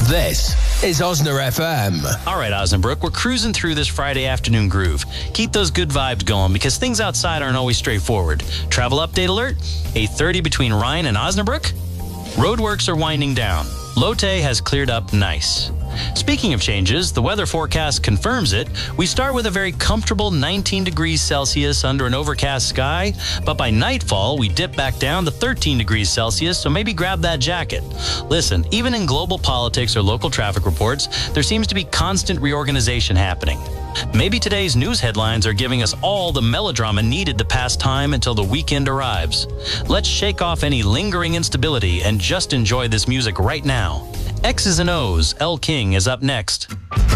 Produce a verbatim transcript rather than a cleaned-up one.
This is Osner F M. All right, Osnabrück, we're cruising through this Friday afternoon groove. Keep those good vibes going because things outside aren't always straightforward. Travel update alert, eight thirty between Ryan and Osnabrück. Roadworks are winding down. Lotte has cleared up nice. Speaking of changes, the weather forecast confirms it. We start with a very comfortable nineteen degrees Celsius under an overcast sky, but by nightfall, we dip back down to thirteen degrees Celsius, so maybe grab that jacket. Listen, even in global politics or local traffic reports, there seems to be constant reorganization happening. Maybe today's news headlines are giving us all the melodrama needed to pass time until the weekend arrives. Let's shake off any lingering instability and just enjoy this music right now. X's and O's, Elle King is up next.